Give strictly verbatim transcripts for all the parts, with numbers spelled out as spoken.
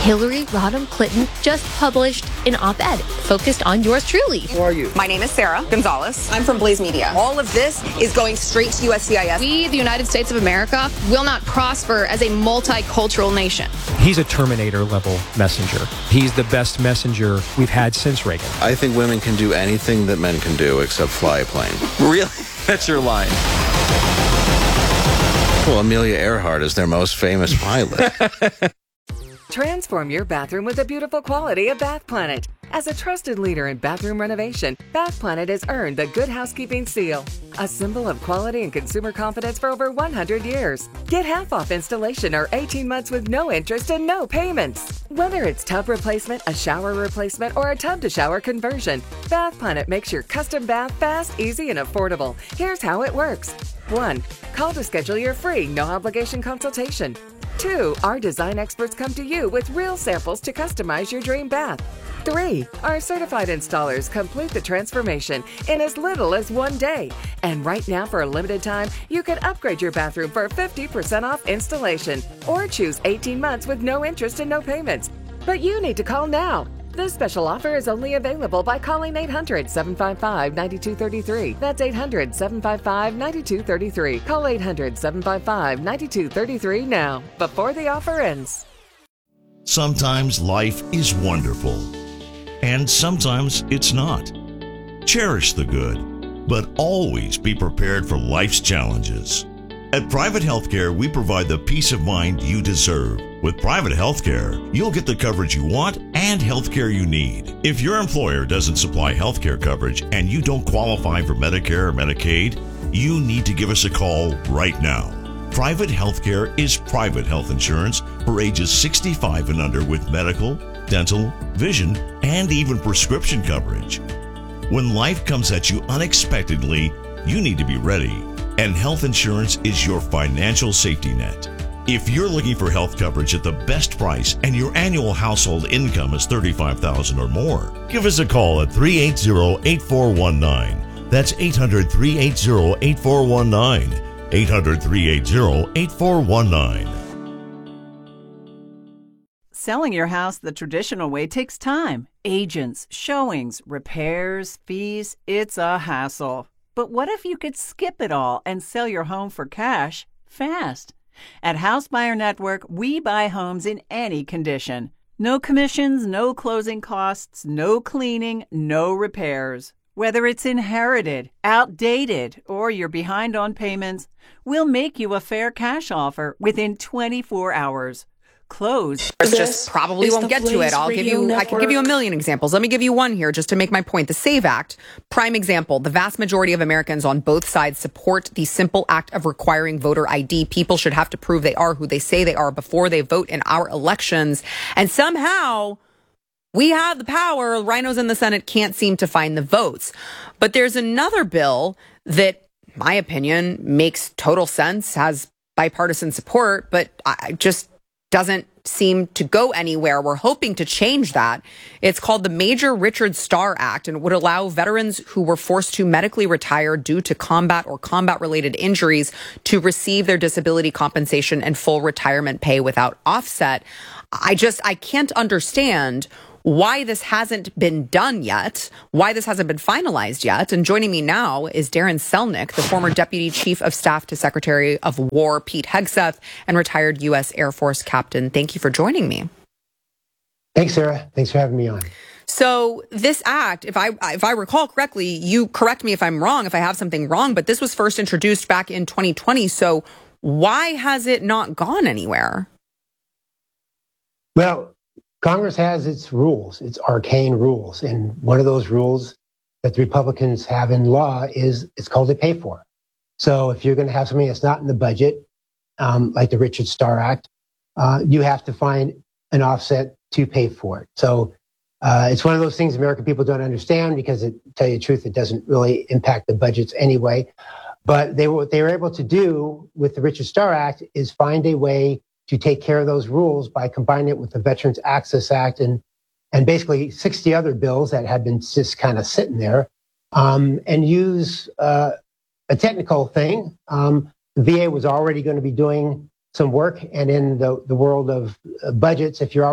Hillary Rodham Clinton just published an op-ed focused on yours truly. Who are you? My name is Sarah Gonzalez. I'm from Blaze Media. All of this is going straight to U S C I S. We, the United States of America, will not prosper as a multicultural nation. He's a Terminator-level messenger. He's the best messenger we've had since Reagan. I think women can do anything that men can do except fly a plane. Really? That's your line. Well, Amelia Earhart is their most famous pilot. Transform your bathroom with the beautiful quality of Bath Planet. As a trusted leader in bathroom renovation, Bath Planet has earned the Good Housekeeping seal, a symbol of quality and consumer confidence for over one hundred years. Get half off installation or eighteen months with no interest and no payments. Whether it's tub replacement, a shower replacement, or a tub-to-shower conversion, Bath Planet makes your custom bath fast, easy, and affordable. Here's how it works. One, call to schedule your free, no-obligation consultation. Two, our design experts come to you with real samples to customize your dream bath. Three, our certified installers complete the transformation in as little as one day. And right now, for a limited time, you can upgrade your bathroom for fifty percent off installation or choose eighteen months with no interest and no payments. But you need to call now. This special offer is only available by calling eight hundred, seven five five, nine two three three. That's eight hundred, seven five five, nine two three three. Call eight hundred, seven five five, nine two three three now, before the offer ends. Sometimes life is wonderful, and sometimes it's not. Cherish the good, but always be prepared for life's challenges. At Private Healthcare, we provide the peace of mind you deserve. With Private Healthcare, you'll get the coverage you want and healthcare you need. If your employer doesn't supply healthcare coverage and you don't qualify for Medicare or Medicaid, you need to give us a call right now. Private Healthcare is private health insurance for ages sixty-five and under with medical, dental, vision, and even prescription coverage. When life comes at you unexpectedly, you need to be ready. And health insurance is your financial safety net. If you're looking for health coverage at the best price and your annual household income is thirty-five thousand dollars or more, give us a call at three eight zero, eight four one nine. That's eight hundred, three eight zero, eight four one nine. eight hundred, three eight zero, eight four one nine. Selling your house the traditional way takes time. Agents, showings, repairs, fees. It's a hassle. But what if you could skip it all and sell your home for cash fast? At House Buyer Network, we buy homes in any condition. No commissions, no closing costs, no cleaning, no repairs. Whether it's inherited, outdated, or you're behind on payments, we'll make you a fair cash offer within twenty-four hours. Close. Just probably won't get to it. I'll give you, I can give you a million examples. Let me give you one here just to make my point. The SAVE Act, prime example. The vast majority of Americans on both sides support the simple act of requiring voter I D. People should have to prove they are who they say they are before they vote in our elections. And somehow we have the power. Rhinos in the Senate can't seem to find the votes. But there's another bill that, in my opinion, makes total sense, has bipartisan support, but I just doesn't seem to go anywhere. We're hoping to change that. It's called the Major Richard Starr Act, and it would allow veterans who were forced to medically retire due to combat or combat-related injuries to receive their disability compensation and full retirement pay without offset. I just, I can't understand why this hasn't been done yet, why this hasn't been finalized yet. And joining me now is Darren Selnick, the former Deputy Chief of Staff to Secretary of War Pete Hegseth and retired U S Air Force captain. Thank you for joining me. Thanks, Sarah. Thanks for having me on. So this act, if I if I recall correctly, you correct me if I'm wrong, if I have something wrong, but this was first introduced back in twenty twenty. So why has it not gone anywhere? Well, Congress has its rules, its arcane rules. And one of those rules that the Republicans have in law is it's called a pay for. So if you're going to have something that's not in the budget, um, like the Richard Starr Act, uh, you have to find an offset to pay for it. So uh, it's one of those things American people don't understand because, it, to tell you the truth, it doesn't really impact the budgets anyway. But they, what they were able to do with the Richard Starr Act is find a way to take care of those rules by combining it with the Veterans Access Act and and basically sixty other bills that had been just kind of sitting there, um, and use uh, a technical thing. Um, the V A was already going to be doing some work, and in the, the world of uh, budgets, if you're already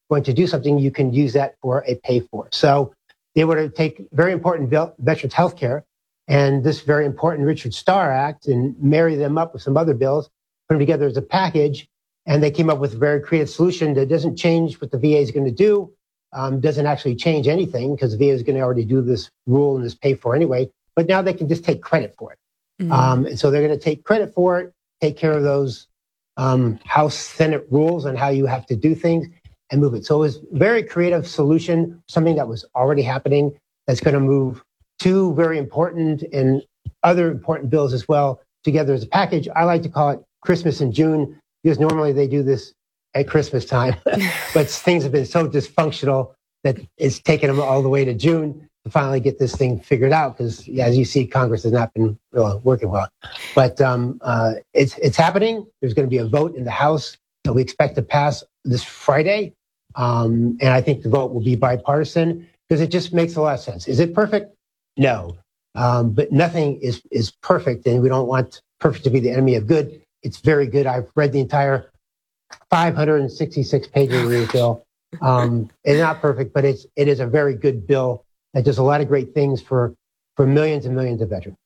going to do something, you can use that for a pay for. So they were to take very important veterans health care and this very important Richard Starr Act and marry them up with some other bills, put them together as a package. And they came up with a very creative solution that doesn't change what the V A is going to do, um, doesn't actually change anything because the V A is going to already do this rule and this pay for anyway. But now they can just take credit for it. Mm-hmm. Um, and so they're going to take credit for it, take care of those um, House Senate rules on how you have to do things and move it. So it was a very creative solution, something that was already happening that's going to move two very important and other important bills as well together as a package. I like to call it Christmas in June, because normally they do this at Christmas time, but things have been so dysfunctional that it's taken them all the way to June to finally get this thing figured out. Because yeah, as you see, Congress has not been really working well. But um, uh, it's it's happening. There's going to be a vote in the House that we expect to pass this Friday, um, and I think the vote will be bipartisan because it just makes a lot of sense. Is it perfect? No, um, but nothing is is perfect, and we don't want perfect to be the enemy of good. It's very good. I've read the entire five hundred sixty-six pages of the bill. Um, it's not perfect, but it's it is a very good bill that does a lot of great things for for millions and millions of veterans.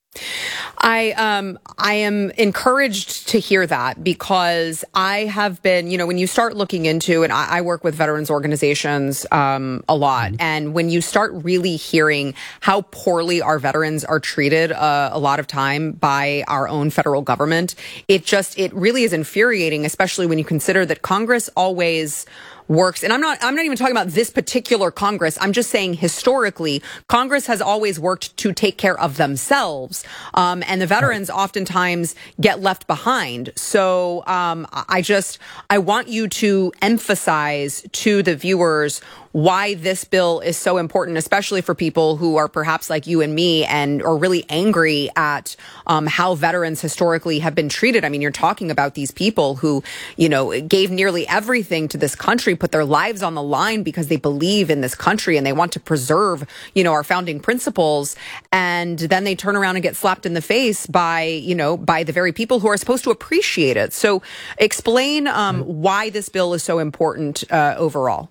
I um I am encouraged to hear that because I have been, you know, when you start looking into, and I, I work with veterans organizations um a lot, mm-hmm. and when you start really hearing how poorly our veterans are treated uh, a lot of time by our own federal government, it just it really is infuriating, especially when you consider that Congress always works. And I'm not, I'm not even talking about this particular Congress. I'm just saying historically, Congress has always worked to take care of themselves. Um, and the veterans oftentimes get left behind. So, um, I just, I want you to emphasize to the viewers why this bill is so important, especially for people who are perhaps like you and me and are really angry at um, how veterans historically have been treated. I mean, you're talking about these people who, you know, gave nearly everything to this country, put their lives on the line because they believe in this country and they want to preserve, you know, our founding principles. And then they turn around and get slapped in the face by, you know, by the very people who are supposed to appreciate it. So explain um, why this bill is so important uh, overall.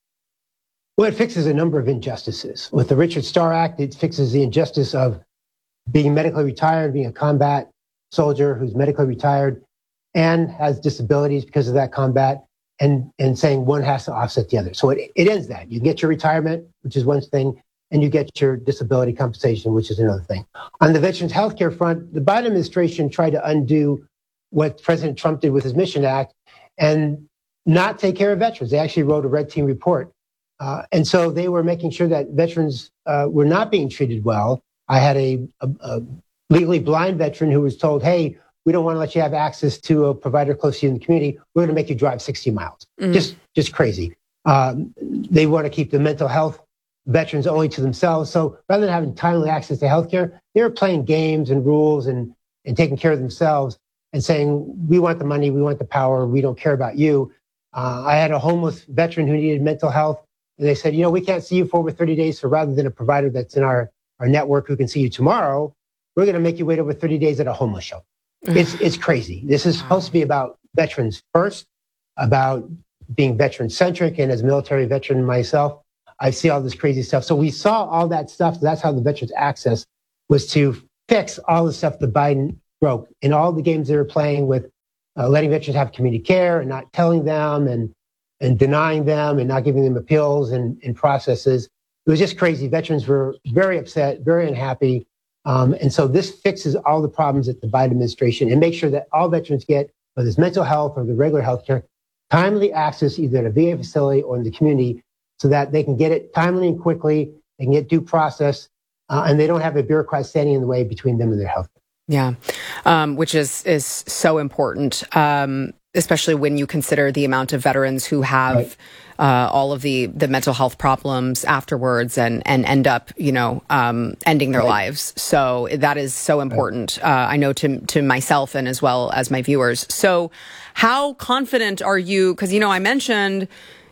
Well, it fixes a number of injustices. With the Richard Starr Act, it fixes the injustice of being medically retired, being a combat soldier who's medically retired and has disabilities because of that combat, and, and saying one has to offset the other. So it, it ends that. You get your retirement, which is one thing, and you get your disability compensation, which is another thing. On the Veterans Healthcare front, the Biden administration tried to undo what President Trump did with his Mission Act and not take care of veterans. They actually wrote a red team report. Uh, and so they were making sure that veterans uh, were not being treated well. I had a, a, a legally blind veteran who was told, hey, we don't want to let you have access to a provider close to you in the community. We're going to make you drive sixty miles. Mm. Just just crazy. Um, they want to keep the mental health veterans only to themselves. So rather than having timely access to healthcare, they were playing games and rules and, and taking care of themselves and saying, we want the money, we want the power, we don't care about you. Uh, I had a homeless veteran who needed mental health. And they said, you know, we can't see you for over thirty days. So rather than a provider that's in our, our network who can see you tomorrow, we're going to make you wait over thirty days at a homeless shelter. It's it's crazy. This is supposed to be about veterans first, about being veteran centric. And as a military veteran myself, I see all this crazy stuff. So we saw all that stuff. So that's how the Veterans Access was to fix all the stuff that Biden broke in all the games they were playing with uh, letting veterans have community care and not telling them and and denying them and not giving them appeals and, and processes. It was just crazy. Veterans were very upset, very unhappy. Um, and so this fixes all the problems at the Biden administration and makes sure that all veterans get, whether it's mental health or the regular health care, timely access either at a V A facility or in the community so that they can get it timely and quickly, they can get due process, uh, and they don't have a bureaucrat standing in the way between them and their health care. Yeah, um, which is, is so important. Um, especially when you consider the amount of veterans who have right. uh, all of the, the mental health problems afterwards and, and end up, you know, um, ending their right. lives. So that is so important. Right. Uh, I know to, to myself and as well as my viewers. So how confident are you? Because, you know, I mentioned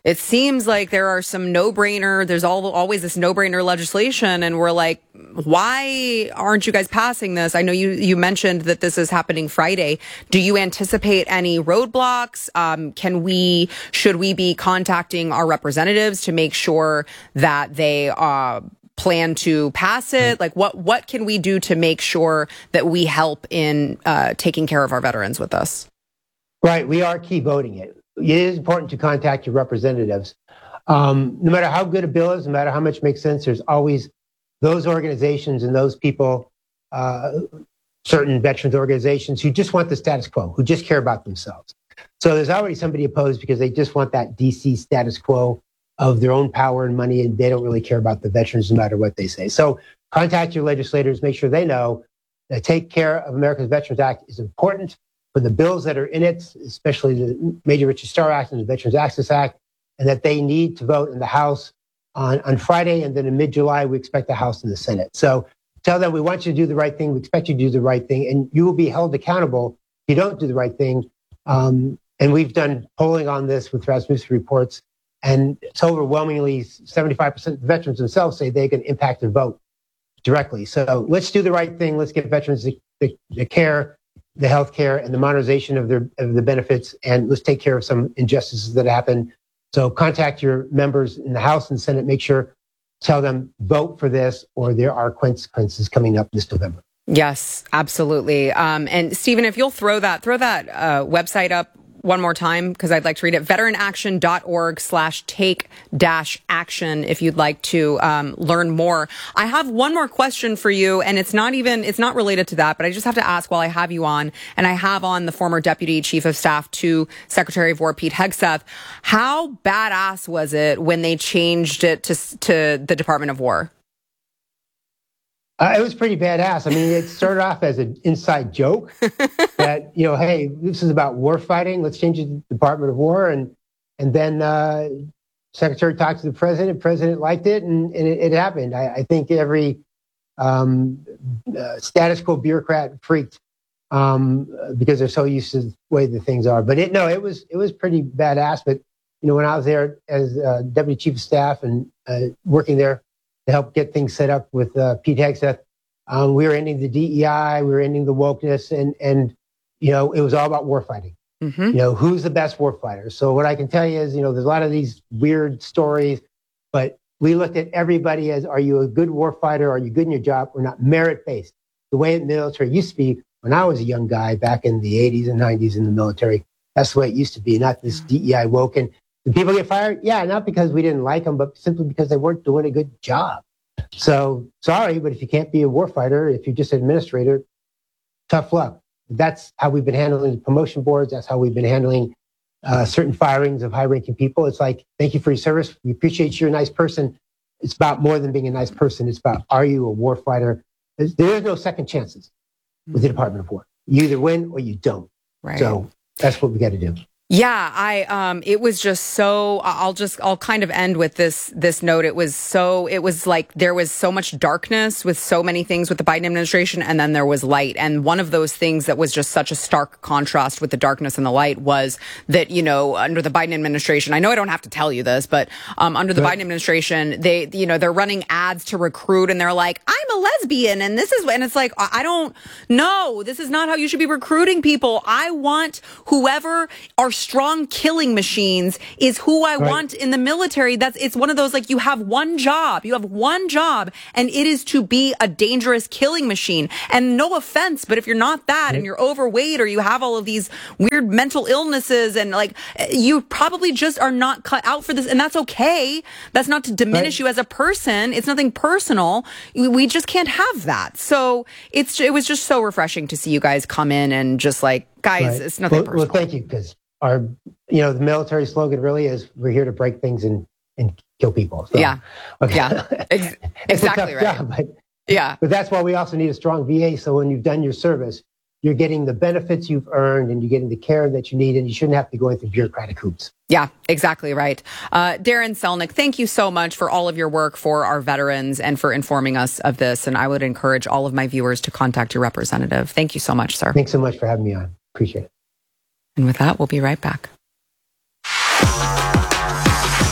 it seems like there are some no-brainer, there's all, always this no-brainer legislation, and we're like, why aren't you guys passing this? I know you, you mentioned that this is happening Friday. Do you anticipate any roadblocks? Um, can we, should we be contacting our representatives to make sure that they uh, plan to pass it? Like, what, what can we do to make sure that we help in uh, taking care of our veterans with this? Right. We are key voting it. It is important to contact your representatives. Um, no matter how good a bill is, no matter how much makes sense, there's always those organizations and those people, uh, certain veterans organizations who just want the status quo, who just care about themselves. So there's already somebody opposed because they just want that D C status quo of their own power and money, and they don't really care about the veterans no matter what they say. So contact your legislators, make sure they know that Take Care of America's Veterans Act is important for the bills that are in it, especially the Major Richard Starr Act and the Veterans Access Act, and that they need to vote in the House on, on Friday, and then in mid-July, we expect the House and the Senate. So tell them we want you to do the right thing, we expect you to do the right thing, and you will be held accountable if you don't do the right thing. Um, and we've done polling on this with Rasmussen reports, and it's overwhelmingly seventy-five percent of the veterans themselves say they can impact their vote directly. So let's do the right thing. Let's get veterans the, the, the care, the health care, and the modernization of their of the benefits, and let's take care of some injustices that happen. So contact your members in the House and Senate. Make sure, tell them, vote for this, or there are consequences coming up this November. Yes, absolutely. Um, and Stephen, if you'll throw that, throw that uh, website up one more time, because I'd like to read it, veteranaction.org slash take dash action, if you'd like to um, learn more. I have one more question for you, and it's not even, it's not related to that, but I just have to ask while I have you on, and I have on the former Deputy Chief of Staff to Secretary of War, Pete Hegseth. How badass was it when they changed it to, to the Department of War? Uh, it was pretty badass. I mean, it started off as an inside joke that, you know, hey, this is about war fighting. Let's change it to the Department of War. And and then uh, Secretary talked to the president. President liked it, and, and it, it happened. I, I think every um, uh, status quo bureaucrat freaked um, because they're so used to the way the things are. But it no, it was it was pretty badass. But you know, when I was there as uh, Deputy Chief of Staff and uh, working there to help get things set up with uh, Pete Hegseth, um, we were ending the D E I, we were ending the wokeness, and and you know, it was all about war fighting. Mm-hmm. You know, who's the best war fighter? So what I can tell you is, you know, there's a lot of these weird stories, but we looked at everybody as, are you a good war fighter? Are you good in your job? Or not merit-based? The way the military used to be when I was a young guy back in the eighties and nineties in the military, that's the way it used to be, not this D E I woke. And did people get fired? Yeah, not because we didn't like them, but simply because they weren't doing a good job. So sorry, but if you can't be a warfighter, if you're just an administrator, tough luck. That's how we've been handling the promotion boards. That's how we've been handling uh, certain firings of high-ranking people. It's like, thank you for your service. We appreciate you're a nice person. It's about more than being a nice person. It's about, are you a warfighter? There is no second chances with the Department of War. You either win or you don't. Right. So that's what we got to do. Yeah, I um it was just so I'll just I'll kind of end with this this note. It was so it was like there was so much darkness with so many things with the Biden administration, and then there was light. And one of those things that was just such a stark contrast with the darkness and the light was that, you know, under the Biden administration, I know I don't have to tell you this, but um under the right. Biden administration, they you know, they're running ads to recruit, and they're like, I'm a lesbian, and this is and it's like, I don't know, this is not how you should be recruiting people. I want whoever are strong killing machines is who I right. want in the military. That's, it's one of those, like, you have one job, you have one job, and it is to be a dangerous killing machine. And no offense, but if you're not that right. and you're overweight, or you have all of these weird mental illnesses, and like, you probably just are not cut out for this. And that's okay. That's not to diminish right. you as a person. It's nothing personal. We just can't have that. So it's, it was just so refreshing to see you guys come in and just like, guys, right. it's nothing well, personal. Well, thank you, because our, you know, the military slogan really is, we're here to break things and, and kill people. So, yeah. Okay. Yeah. Ex- exactly right. Job, but, yeah. But that's why we also need a strong V A. So when you've done your service, you're getting the benefits you've earned, and you're getting the care that you need, and you shouldn't have to go into bureaucratic hoops. Yeah, exactly right. Uh, Darren Selnick, thank you so much for all of your work for our veterans and for informing us of this. And I would encourage all of my viewers to contact your representative. Thank you so much, sir. Thanks so much for having me on. Appreciate it. And with that, we'll be right back.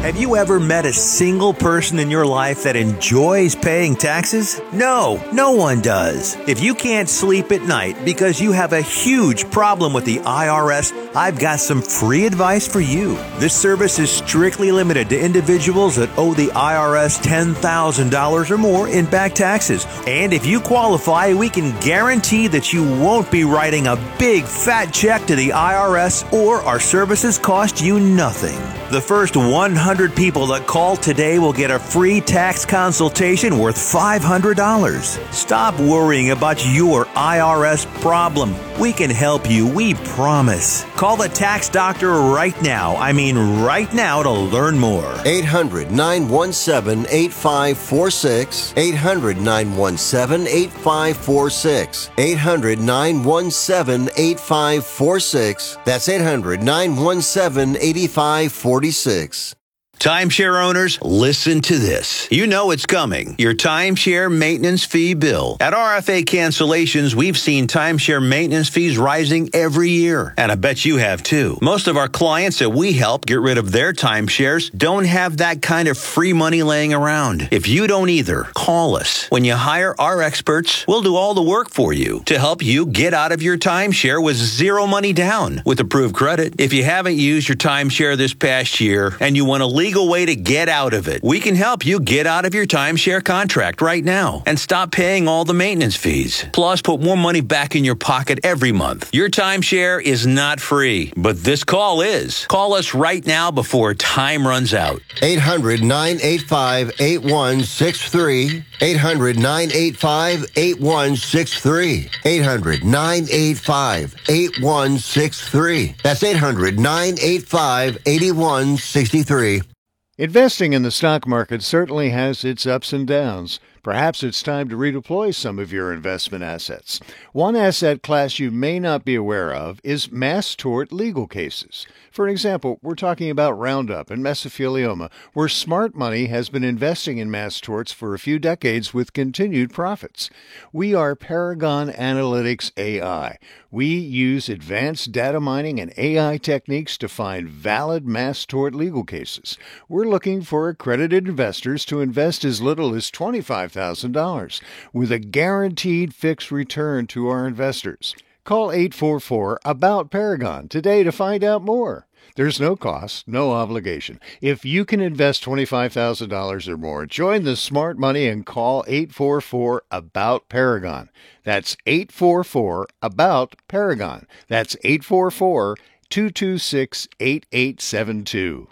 Have you ever met a single person in your life that enjoys paying taxes? No, no one does. If you can't sleep at night because you have a huge problem with the I R S, I've got some free advice for you. This service is strictly limited to individuals that owe the I R S ten thousand dollars or more in back taxes. And if you qualify, we can guarantee that you won't be writing a big fat check to the I R S, or our services cost you nothing. The first one hundred people that call today will get a free tax consultation worth five hundred dollars. Stop worrying about your I R S problem. We can help you, we promise. Call the tax doctor right now. I mean right now to learn more. eight hundred, nine one seven, eight five four six. eight hundred, nine one seven, eight five four six. eight hundred, nine one seven, eight five four six. That's eight hundred, nine one seven, eight five four six. Timeshare owners, listen to this. You know it's coming. Your timeshare maintenance fee bill. At R F A Cancellations, we've seen timeshare maintenance fees rising every year. And I bet you have too. Most of our clients that we help get rid of their timeshares don't have that kind of free money laying around. If you don't either, call us. When you hire our experts, we'll do all the work for you to help you get out of your timeshare with zero money down with approved credit. If you haven't used your timeshare this past year and you want to leave legal way to get out of it, we can help you get out of your timeshare contract right now and stop paying all the maintenance fees. Plus, put more money back in your pocket every month. Your timeshare is not free, but this call is. Call us right now before time runs out. eight hundred, nine eight five, eight one six three. eight hundred, nine eight five, eight one six three. eight hundred, nine eight five, eight one six three. That's eight hundred, nine eight five, eight one six three. Investing in the stock market certainly has its ups and downs. Perhaps it's time to redeploy some of your investment assets. One asset class you may not be aware of is mass tort legal cases. For example, we're talking about Roundup and mesothelioma, where smart money has been investing in mass torts for a few decades with continued profits. We are Paragon Analytics A I. We use advanced data mining and A I techniques to find valid mass tort legal cases. We're looking for accredited investors to invest as little as twenty-five thousand dollars with a guaranteed fixed return to our investors. Call eight four four, A B O U T, Paragon today to find out more. There's no cost, no obligation. If you can invest twenty-five thousand dollars or more, join the smart money and call eight four four, A B O U T, Paragon. That's eight four four, A B O U T, Paragon. That's eight four four, two two six, eight eight seven two.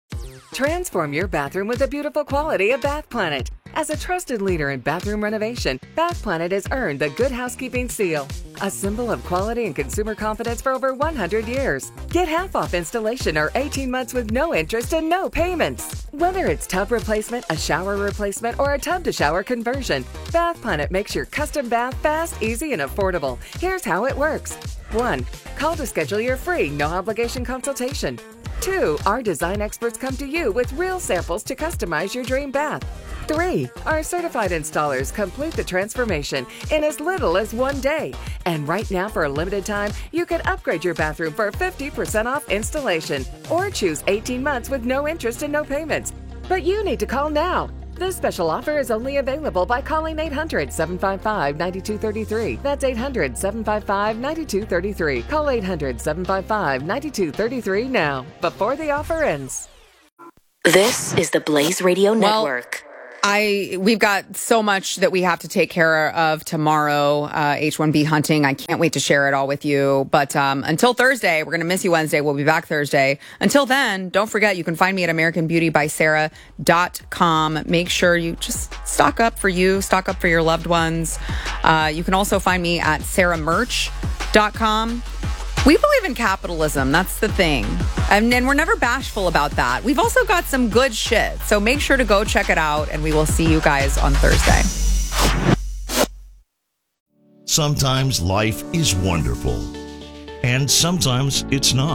Transform your bathroom with the beautiful quality of Bath Planet. As a trusted leader in bathroom renovation, Bath Planet has earned the Good Housekeeping seal, a symbol of quality and consumer confidence for over one hundred years. Get half off installation or eighteen months with no interest and no payments. Whether it's tub replacement, a shower replacement, or a tub-to-shower conversion, Bath Planet makes your custom bath fast, easy, and affordable. Here's how it works. one. Call to schedule your free, no-obligation consultation. two. Our design experts come to you with real samples to customize your dream bath. three. Our certified installers complete the transformation in as little as one day. And right now, for a limited time, you can upgrade your bathroom for fifty percent off installation or choose eighteen months with no interest and no payments. But you need to call now. This special offer is only available by calling eight hundred, seven five five, nine two three three. That's eight hundred, seven five five, nine two three three. Call eight hundred, seven five five, nine two three three now, before the offer ends. This is the Blaze Radio Network. Well, I we've got so much that we have to take care of tomorrow, uh, H one B hunting. I can't wait to share it all with you. But um, until Thursday, we're going to miss you Wednesday. We'll be back Thursday. Until then, don't forget, you can find me at American Beauty by Sarah dot com. Make sure you just stock up for you, stock up for your loved ones. Uh, you can also find me at sarah merch dot com. We believe in capitalism. That's the thing. And, and we're never bashful about that. We've also got some good shit. So make sure to go check it out, and we will see you guys on Thursday. Sometimes life is wonderful, and sometimes it's not.